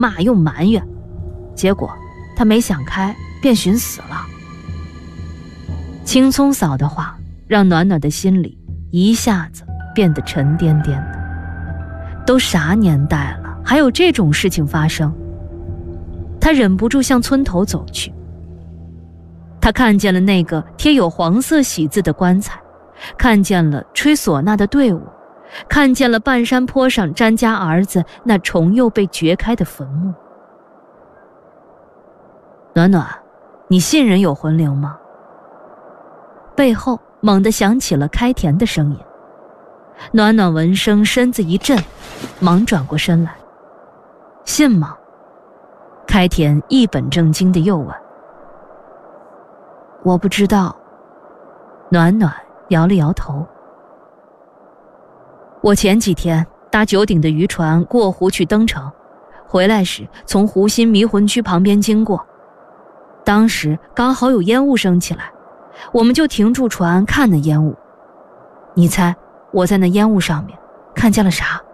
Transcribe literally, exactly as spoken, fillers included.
骂又埋怨，结果他没想开便寻死了。青葱嫂的话让暖暖的心里一下子变得沉甸甸的。都啥年代了，还有这种事情发生？他忍不住向村头走去。他看见了那个贴有黄色喜字的棺材，看见了吹唢呐的队伍，看见了半山坡上詹家儿子那重又被掘开的坟墓。暖暖，你信人有魂灵吗？背后猛地响起了开田的声音。暖暖闻声身子一震，忙转过身来。信吗？开田一本正经地又问。我不知道。暖暖摇了摇头。我前几天搭九鼎的渔船过湖去登城，回来时从湖心迷魂区旁边经过，当时刚好有烟雾升起来，我们就停住船看那烟雾。你猜我在那烟雾上面看见了啥？